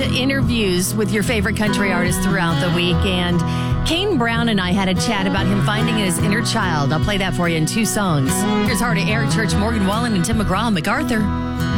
to interviews with your favorite country artists throughout the week. And Kane Brown and I had a chat about him finding his inner child. I'll play that for you in 2 songs. Here's Hard to Air, Church, Morgan Wallen, and Tim McGraw, MacArthur.